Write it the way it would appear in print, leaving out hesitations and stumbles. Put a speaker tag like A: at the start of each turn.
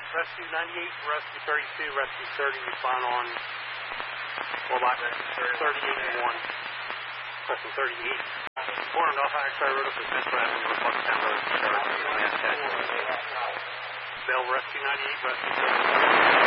A: Rescue 98, Rescue 32, Rescue 30, respond on, well, like 38 and 1. Question 38. 4 North High Road up to Central Avenue, North Bucktown Road. Bell Rescue 98, Rescue 30.